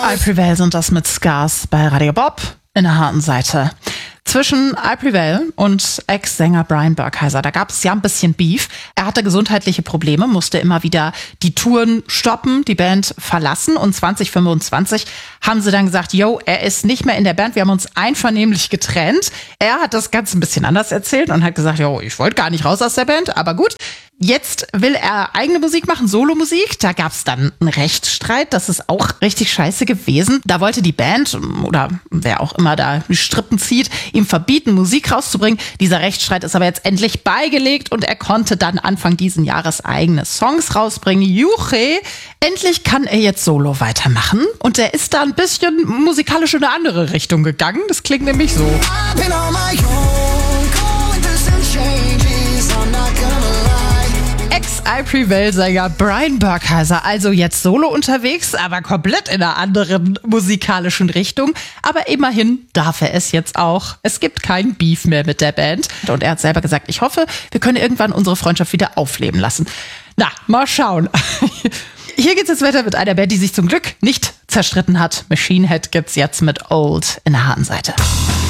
I Prevail sind das mit Scars bei Radio Bob in der harten Seite. Zwischen I Prevail und Ex-Sänger Brian Burkheiser, da gab es ja ein bisschen Beef. Er hatte gesundheitliche Probleme, musste immer wieder die Touren stoppen, die Band verlassen. Und 2025 haben sie dann gesagt, yo, er ist nicht mehr in der Band, wir haben uns einvernehmlich getrennt. Er hat das Ganze ein bisschen anders erzählt und hat gesagt, yo, ich wollte gar nicht raus aus der Band, aber gut. Jetzt will er eigene Musik machen, Solomusik. Da gab es dann einen Rechtsstreit. Das ist auch richtig scheiße gewesen. Da wollte die Band oder wer auch immer da die Strippen zieht, ihm verbieten, Musik rauszubringen. Dieser Rechtsstreit ist aber jetzt endlich beigelegt und er konnte dann Anfang diesen Jahres eigene Songs rausbringen. Juche, endlich kann er jetzt solo weitermachen. Und er ist da ein bisschen musikalisch in eine andere Richtung gegangen. Das klingt nämlich so. Ex-I Prevail-Sänger Brian Burkheiser, also jetzt solo unterwegs, aber komplett in einer anderen musikalischen Richtung. Aber immerhin darf er es jetzt auch. Es gibt kein Beef mehr mit der Band. Und er hat selber gesagt, ich hoffe, wir können irgendwann unsere Freundschaft wieder aufleben lassen. Na, mal schauen. Hier geht's jetzt weiter mit einer Band, die sich zum Glück nicht zerstritten hat. Machine Head gibt's jetzt mit Old in der harten Seite.